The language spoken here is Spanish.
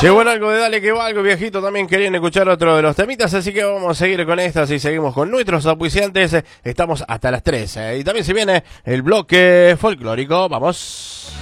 Llegó el algo de Dale que Valgo, viejito, también querían escuchar otro de los temitas, así que vamos a seguir con estas y seguimos con nuestros auspiciantes. Estamos hasta las 3. Y también se viene el bloque folclórico. Vamos.